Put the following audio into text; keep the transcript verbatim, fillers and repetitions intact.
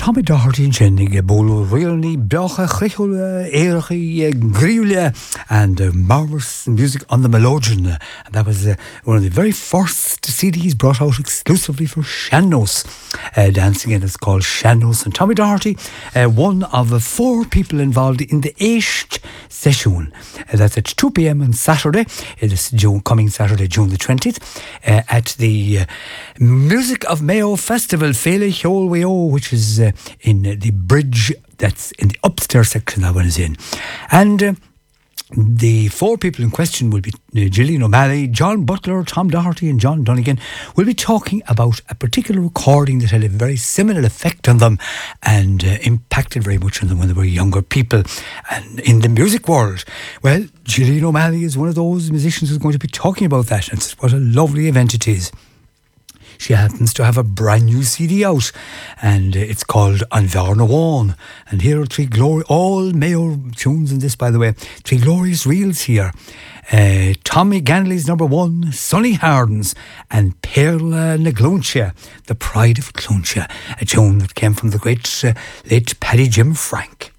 Tommy Doherty and Jenny Bolo really Blocha Chrichul Erchi Griule and uh, marvelous music on the Melodeon. Uh, and that was uh, one of the very first C Ds brought out exclusively for Shannos. Uh, dancing in it's called Shannos. And Tommy Doherty, uh, one of the four people involved in the eighth session. Uh, that's at two p.m. on Saturday. It is June, coming Saturday, June the twentieth, uh, at the uh, Music of Mayo Festival, Fela Holweo, which is uh, in the bridge that's in the upstairs section that one is in. And uh, the four people in question will be uh, Gillian O'Malley, John Butler, Tom Doherty and John Dunnigan. Will be talking about a particular recording that had a very similar effect on them and uh, impacted very much on them when they were younger people and in the music world. Well, Gillian O'Malley is one of those musicians who's going to be talking about that, and what a lovely event it is. She happens to have a brand new C D out, and it's called An Bhearna Bháin. And here are three glory, all Mayo tunes in this, by the way. Three glorious reels here. Uh, Tommy Ganley's number one, Sonny Hardens, and Perla na Gluncha, The Pride of Gluncha, a tune that came from the great uh, late Paddy Jim Frank.